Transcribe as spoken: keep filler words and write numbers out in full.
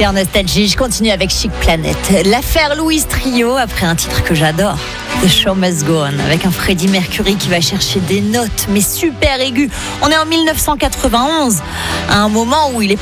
Sur Nostalgie, je continue avec Chic Planet. L'affaire Louise Trio, après un titre que j'adore, The Show Must Go On, avec un Freddie Mercury qui va chercher des notes, mais super aiguës. On est en mille neuf cent quatre-vingt-onze, à un moment où il est